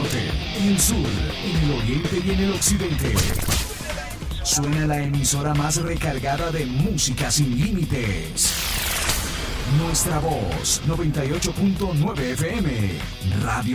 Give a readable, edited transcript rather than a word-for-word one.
norte, en el sur, en el oriente y en el occidente. Suena la emisora más recargada de música sin límites. Nuestra voz, 98.9 FM, Radio